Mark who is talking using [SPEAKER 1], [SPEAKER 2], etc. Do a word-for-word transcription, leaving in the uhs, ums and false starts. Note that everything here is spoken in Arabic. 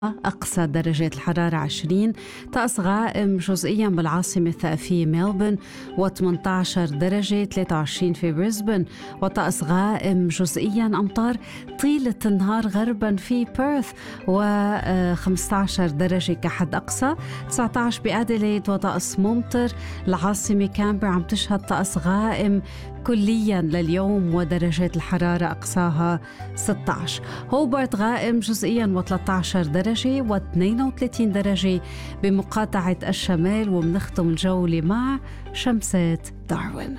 [SPEAKER 1] أقصى درجة الحرارة عشرين، طقس غائم جزئيا بالعاصمة الثقافية ميلبورن، و18 درجة، ثلاثة وعشرين في بريسبن، وطقس غائم جزئيا أمطار طيلة النهار غربا في بيرث، و15 درجة كحد أقصى، تسعة عشر بأديليد، وطقس ممطر. العاصمة كامبرا عم تشهد طقس غائم كليا لليوم، ودرجات الحرارة أقصاها ستة عشر. هوبارت غائم جزئيا و13 درجة، و32 درجة بمقاطعة الشمال. ومنختم الجولة مع شمسات داروين.